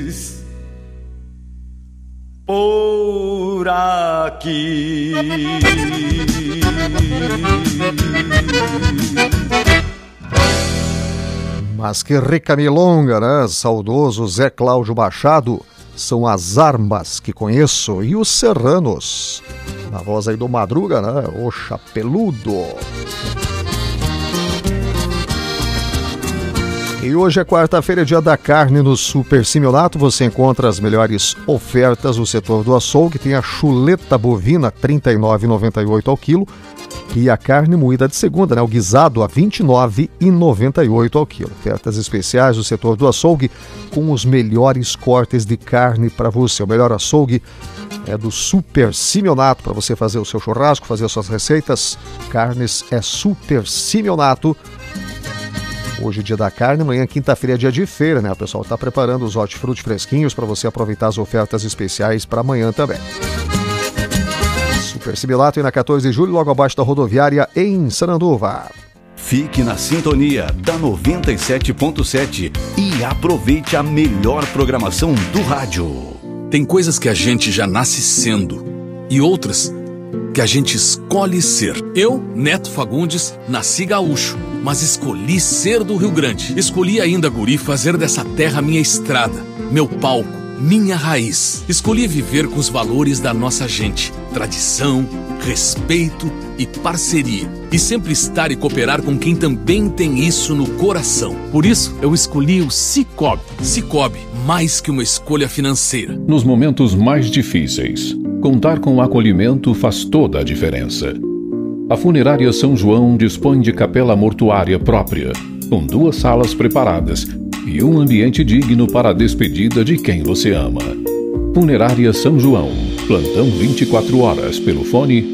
por aqui. Mas que rica milonga, né? Saudoso Zé Cláudio Machado. São as armas que conheço. E os serranos. Na voz aí do Madruga, né? O Chapeludo. E hoje é quarta-feira, dia da carne no Super Simionato. Você encontra as melhores ofertas no setor do açougue. Tem a chuleta bovina, R$ 39,98 ao quilo. E a carne moída de segunda, né? O guisado, a R$ 29,98 ao quilo. Ofertas especiais no setor do açougue com os melhores cortes de carne para você. O melhor açougue é do Super Simionato, para você fazer o seu churrasco, fazer as suas receitas. Carnes é Super Simionato. Hoje, dia da carne, amanhã, quinta-feira, é dia de feira, né? O pessoal está preparando os hortifruti fresquinhos para você aproveitar as ofertas especiais para amanhã também. Super Simionato, e na 14 de julho, logo abaixo da rodoviária, em Sananduva. Fique na sintonia da 97.7 e aproveite a melhor programação do rádio. Tem coisas que a gente já nasce sendo e outras que a gente escolhe ser. Eu, Neto Fagundes, nasci gaúcho, mas escolhi ser do Rio Grande. Escolhi ainda, guri, fazer dessa terra minha estrada, meu palco, minha raiz. Escolhi viver com os valores da nossa gente, tradição, respeito e parceria. E sempre estar e cooperar com quem também tem isso no coração. Por isso, eu escolhi o Cicobi. Cicobi, mais que uma escolha financeira. Nos momentos mais difíceis, contar com o acolhimento faz toda a diferença. A Funerária São João dispõe de capela mortuária própria, com 2 salas preparadas e um ambiente digno para a despedida de quem você ama. Funerária São João. Plantão 24 horas pelo fone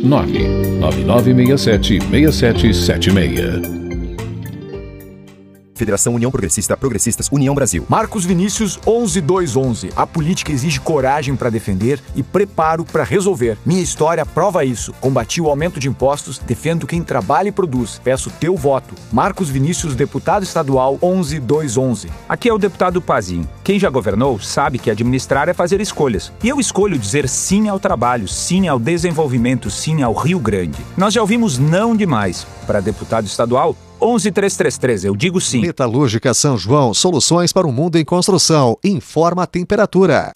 99967-6776. Federação União Progressista, Progressistas, União Brasil. Marcos Vinícius, 11211. A política exige coragem para defender e preparo para resolver. Minha história prova isso. Combati o aumento de impostos, defendo quem trabalha e produz. Peço teu voto. Marcos Vinícius, deputado estadual, 11211. Aqui é o deputado Pazinho. Quem já governou sabe que administrar é fazer escolhas. E eu escolho dizer sim ao trabalho, sim ao desenvolvimento, sim ao Rio Grande. Nós já ouvimos não demais. Para deputado estadual, 11333, eu digo sim. Metalúrgica São João, soluções para o mundo em construção. Informa a temperatura.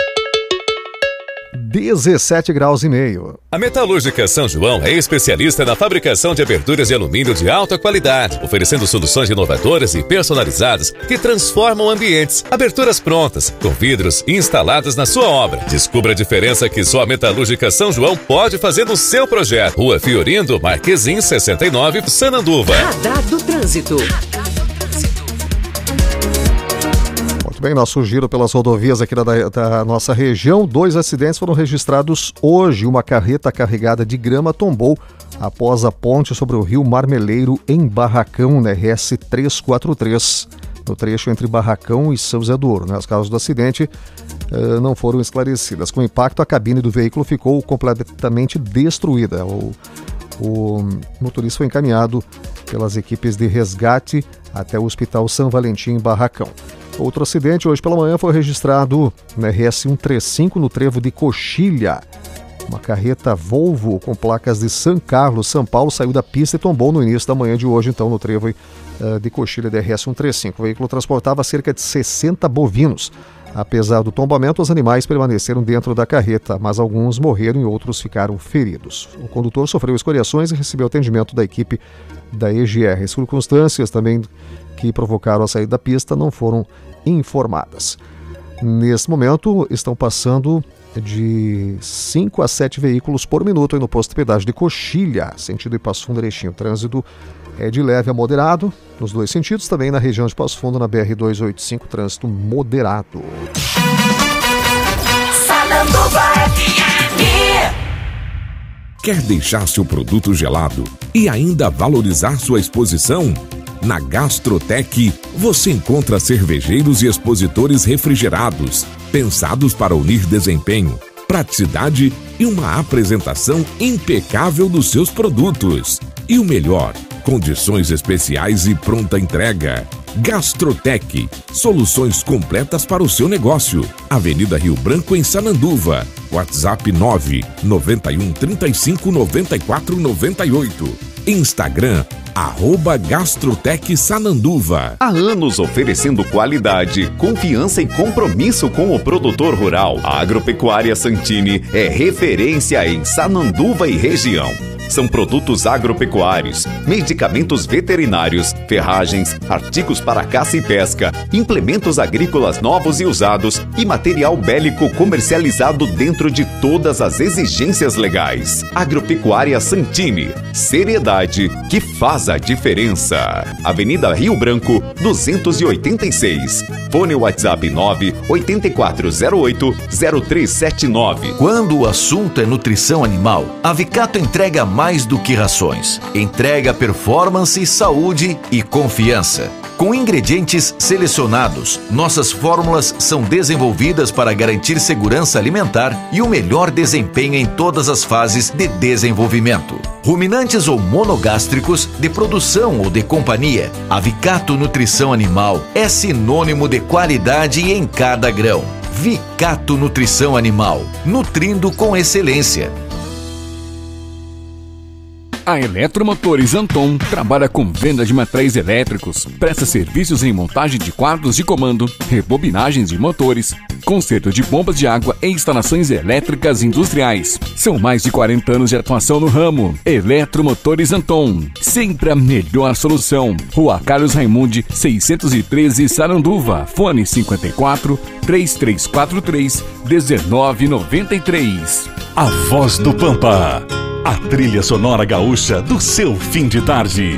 17,5 graus. A Metalúrgica São João é especialista na fabricação de aberturas de alumínio de alta qualidade, oferecendo soluções inovadoras e personalizadas que transformam ambientes. Aberturas prontas, com vidros instalados na sua obra. Descubra a diferença que só a Metalúrgica São João pode fazer no seu projeto. Rua Fiorindo, Marquezim 69, Sananduva. Radar do Trânsito. Bem, nosso giro pelas rodovias aqui da nossa região. 2 acidentes foram registrados hoje. Uma carreta carregada de grama tombou após a ponte sobre o rio Marmeleiro em Barracão, na RS 343, no trecho entre Barracão e São José do Ouro. As causas do acidente não foram esclarecidas. Com o impacto, a cabine do veículo ficou completamente destruída. O motorista foi encaminhado pelas equipes de resgate até o Hospital São Valentim, em Barracão. Outro acidente hoje pela manhã foi registrado na RS 135, no trevo de Coxilha. Uma carreta Volvo com placas de São Carlos, São Paulo, saiu da pista e tombou no início da manhã de hoje, então, no trevo de Coxilha da RS 135. O veículo transportava cerca de 60 bovinos. Apesar do tombamento, os animais permaneceram dentro da carreta, mas alguns morreram e outros ficaram feridos. O condutor sofreu escoriações e recebeu atendimento da equipe da EGR. As circunstâncias também que provocaram a saída da pista não foram informadas. Nesse momento, estão passando de 5 a 7 veículos por minuto aí no posto de pedágio de Coxilha, sentido de Passo Fundo Erechim. O trânsito é de leve a moderado, nos 2 sentidos, também na região de Passo Fundo, na BR-285, trânsito moderado. Quer deixar seu produto gelado e ainda valorizar sua exposição? Na Gastrotec, você encontra cervejeiros e expositores refrigerados, pensados para unir desempenho, praticidade e uma apresentação impecável dos seus produtos. E o melhor, condições especiais e pronta entrega. Gastrotec, soluções completas para o seu negócio. Avenida Rio Branco, em Sananduva. WhatsApp 991359498. Instagram, @Gastrotec Sananduva. Há anos oferecendo qualidade, confiança e compromisso com o produtor rural. A Agropecuária Santini é referência em Sananduva e região. São produtos agropecuários, medicamentos veterinários, ferragens, artigos para caça e pesca, implementos agrícolas novos e usados e material bélico comercializado dentro de todas as exigências legais. Agropecuária Santini, seriedade que faz a diferença. Avenida Rio Branco, 286. Fone WhatsApp 98408-0379. Quando o assunto é nutrição animal, a Vicato entrega mais do que rações. Entrega performance, saúde e confiança. Com ingredientes selecionados, nossas fórmulas são desenvolvidas para garantir segurança alimentar e o melhor desempenho em todas as fases de desenvolvimento. Ruminantes ou monogástricos, de produção ou de companhia, a Vicato Nutrição Animal é sinônimo de qualidade em cada grão. Vicato Nutrição Animal, nutrindo com excelência. A Eletromotores Anton trabalha com venda de materiais elétricos, presta serviços em montagem de quadros de comando, rebobinagens de motores, conserto de bombas de água e instalações elétricas industriais. São mais de 40 anos de atuação no ramo. Eletromotores Anton, sempre a melhor solução. Rua Carlos Raimundi, 613 Sananduva. Fone 54 3343 1993. A Voz do Pampa. A trilha sonora gaúcha do seu fim de tarde.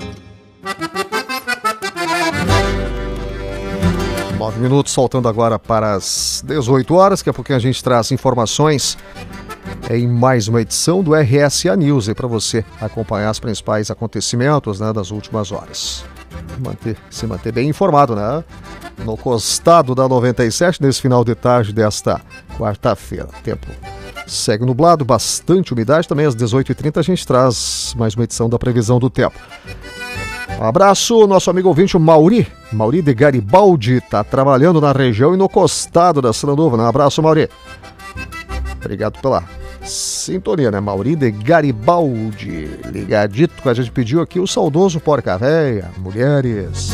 9 minutos, faltando agora para as 18 horas. Daqui a pouquinho a gente traz informações em mais uma edição do RSA News para você acompanhar os principais acontecimentos, né, das últimas horas. Se manter bem informado, né? No costado da 97, nesse final de tarde desta quarta-feira. Tempo segue nublado, bastante umidade. Também às 18h30 a gente traz mais uma edição da previsão do tempo. Um abraço, nosso amigo ouvinte, o Mauri de Garibaldi, está trabalhando na região e no costado da Sananduva. Um abraço, Mauri. Obrigado pela sintonia, né? Mauri de Garibaldi, ligadito que a gente pediu aqui, o saudoso Porca Véia, Mulheres.